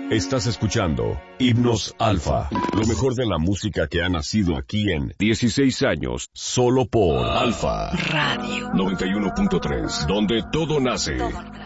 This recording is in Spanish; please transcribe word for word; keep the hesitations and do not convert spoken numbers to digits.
Estás escuchando Himnos Alfa, lo mejor de la música que ha nacido aquí en dieciséis años, solo por Alfa Radio noventa y uno punto tres, donde todo nace. Todo